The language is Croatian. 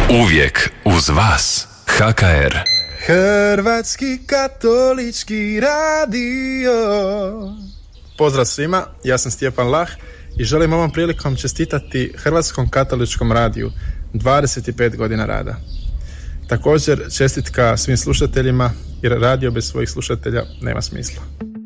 Uvijek uz vas. HKR. Hrvatski katolički radio. Pozdrav svima, ja sam Stjepan Lah i želim ovom prilikom čestitati Hrvatskom katoličkom radiju 25 godina rada. Također čestitka svim slušateljima jer radio bez svojih slušatelja nema smisla.